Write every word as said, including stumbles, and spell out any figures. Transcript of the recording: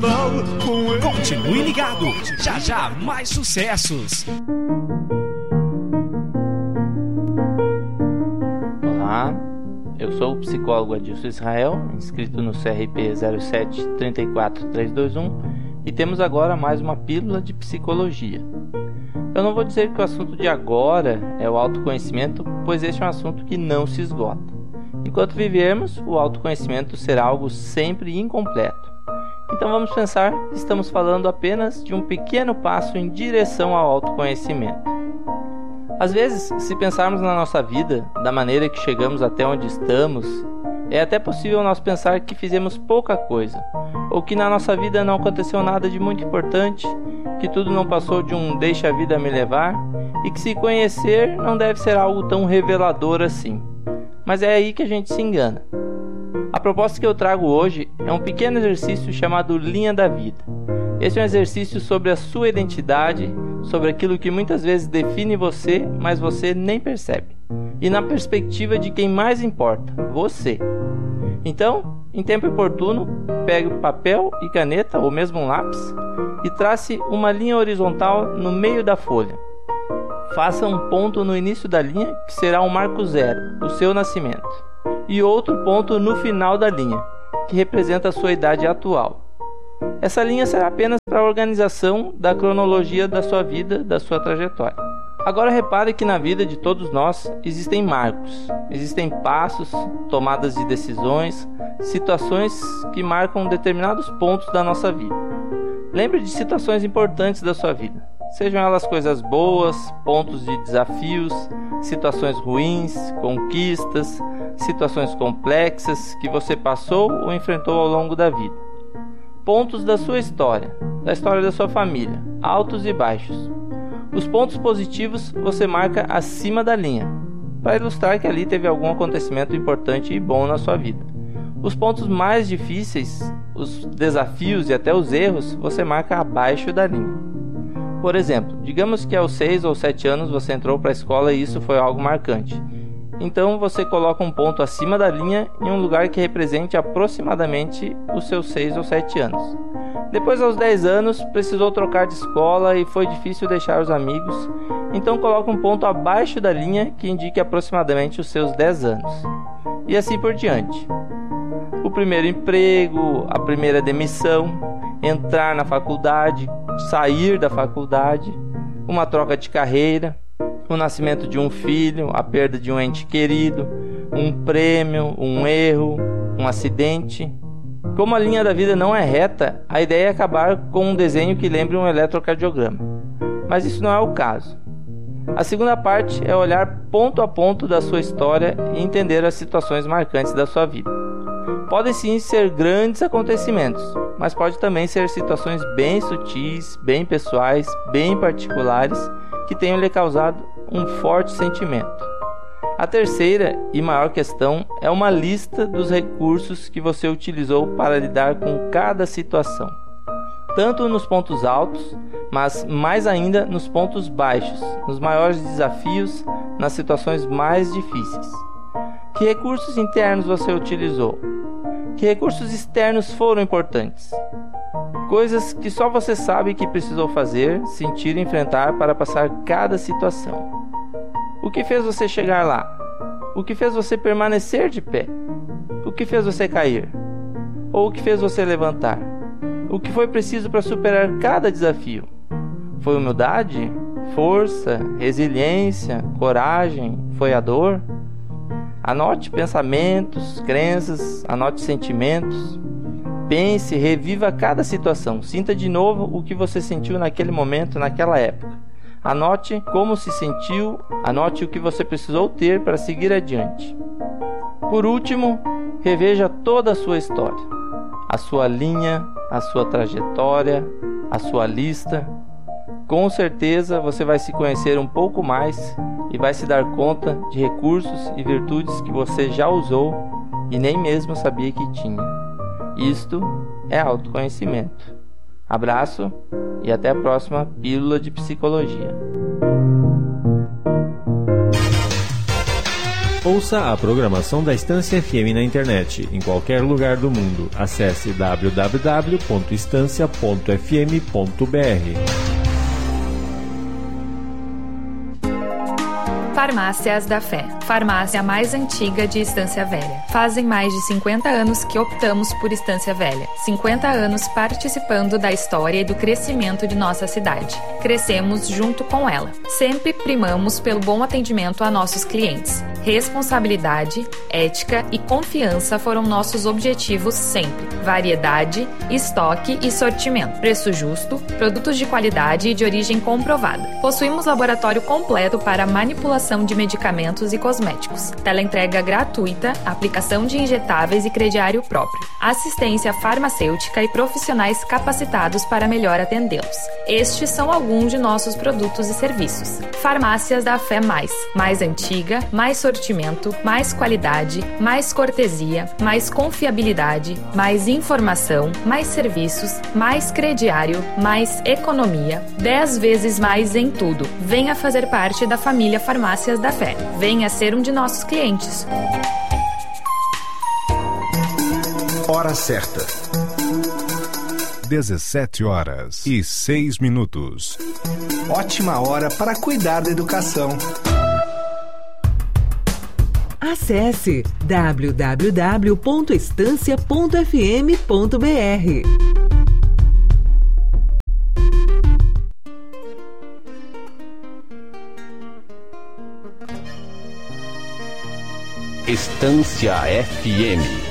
Continue ligado, já já mais sucessos. Olá, eu sou o psicólogo Adilson Israel, inscrito no C R P zero sete três quatro três dois um, e temos agora mais uma pílula de psicologia. Eu não vou dizer que o assunto de agora é o autoconhecimento, pois este é um assunto que não se esgota. Enquanto vivermos, o autoconhecimento será algo sempre incompleto. Então vamos pensar que estamos falando apenas de um pequeno passo em direção ao autoconhecimento. Às vezes, se pensarmos na nossa vida, da maneira que chegamos até onde estamos, é até possível nós pensar que fizemos pouca coisa, ou que na nossa vida não aconteceu nada de muito importante, que tudo não passou de um deixa a vida me levar, e que se conhecer não deve ser algo tão revelador assim. Mas é aí que a gente se engana. A proposta que eu trago hoje é um pequeno exercício chamado Linha da Vida. Esse é um exercício sobre a sua identidade, sobre aquilo que muitas vezes define você, mas você nem percebe. E na perspectiva de quem mais importa, você. Então, em tempo oportuno, pegue papel e caneta, ou mesmo um lápis, e trace uma linha horizontal no meio da folha. Faça um ponto no início da linha, que será um marco zero, o seu nascimento. E outro ponto no final da linha, que representa a sua idade atual. Essa linha será apenas para a organização da cronologia da sua vida, da sua trajetória. Agora repare que na vida de todos nós existem marcos, existem passos, tomadas de decisões, situações que marcam determinados pontos da nossa vida. Lembre de situações importantes da sua vida, sejam elas coisas boas, pontos de desafios, situações ruins, conquistas, situações complexas que você passou ou enfrentou ao longo da vida. Pontos da sua história, da história da sua família, altos e baixos. Os pontos positivos você marca acima da linha, para ilustrar que ali teve algum acontecimento importante e bom na sua vida. Os pontos mais difíceis, os desafios e até os erros, você marca abaixo da linha. Por exemplo, digamos que aos seis ou sete anos você entrou para a escola e isso foi algo marcante. Então você coloca um ponto acima da linha em um lugar que represente aproximadamente os seus seis ou sete anos. Depois, aos dez anos, precisou trocar de escola e foi difícil deixar os amigos, então coloca um ponto abaixo da linha que indique aproximadamente os seus dez anos. E assim por diante. O primeiro emprego, a primeira demissão, entrar na faculdade, sair da faculdade, uma troca de carreira, o nascimento de um filho, a perda de um ente querido, um prêmio, um erro, um acidente. Como a linha da vida não é reta, a ideia é acabar com um desenho que lembre um eletrocardiograma. Mas isso não é o caso. A segunda parte é olhar ponto a ponto da sua história e entender as situações marcantes da sua vida. Podem sim ser grandes acontecimentos, mas pode também ser situações bem sutis, bem pessoais, bem particulares, que tenham lhe causado um forte sentimento. A terceira e maior questão é uma lista dos recursos que você utilizou para lidar com cada situação, tanto nos pontos altos, mas mais ainda nos pontos baixos, nos maiores desafios, nas situações mais difíceis. Que recursos internos você utilizou? Que recursos externos foram importantes? Coisas que só você sabe que precisou fazer, sentir e enfrentar para passar cada situação. O que fez você chegar lá? O que fez você permanecer de pé? O que fez você cair? Ou o que fez você levantar? O que foi preciso para superar cada desafio? Foi humildade? Força? Resiliência? Coragem? Foi a dor? Anote pensamentos, crenças, anote sentimentos. Pense, reviva cada situação. Sinta de novo o que você sentiu naquele momento, naquela época. Anote como se sentiu, anote o que você precisou ter para seguir adiante. Por último, reveja toda a sua história, a sua linha, a sua trajetória, a sua lista. Com certeza você vai se conhecer um pouco mais e vai se dar conta de recursos e virtudes que você já usou e nem mesmo sabia que tinha. Isto é autoconhecimento. Abraço e até a próxima Pílula de Psicologia. Ouça a programação da Estância F M na internet, em qualquer lugar do mundo. Acesse w w w ponto estância ponto f m ponto b r. Farmácias da Fé, farmácia mais antiga de Estância Velha. Fazem mais de cinquenta anos que optamos por Estância Velha. cinquenta anos participando da história e do crescimento de nossa cidade. Crescemos junto com ela. Sempre primamos pelo bom atendimento a nossos clientes. Responsabilidade, ética e confiança foram nossos objetivos sempre. Variedade, estoque e sortimento. Preço justo, produtos de qualidade e de origem comprovada. Possuímos laboratório completo para manipulação de medicamentos e cosméticos. Teleentrega gratuita, aplicação de injetáveis e crediário próprio. Assistência farmacêutica e profissionais capacitados para melhor atendê-los. Estes são alguns de nossos produtos e serviços. Farmácias da Fé Mais. Mais antiga, mais sortimento, mais qualidade, mais cortesia, mais confiabilidade, mais informação, mais serviços, mais crediário, mais economia. Dez vezes mais em tudo. Venha fazer parte da família Farmácias da Fé. Venha ser um de nossos clientes. Hora certa. dezessete horas e seis minutos. Ótima hora para cuidar da educação. Acesse w w w ponto estância ponto f m ponto b r. Estância F M